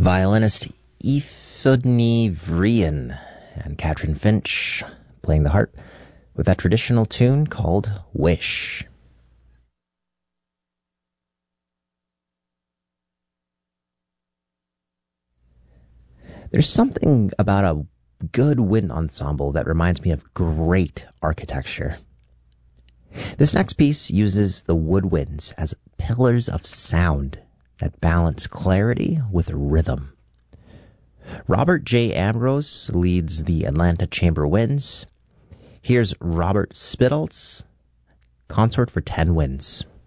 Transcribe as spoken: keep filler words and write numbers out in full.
Violinist Eifudny Vrian and Katrin Finch playing the harp with that traditional tune called Wish. There's something about a good wind ensemble that reminds me of great architecture. This next piece uses the woodwinds as pillars of sound that balance clarity with rhythm. Robert J. Ambrose leads the Atlanta Chamber Winds. Here's Robert Spittal's Consort for Ten Winds.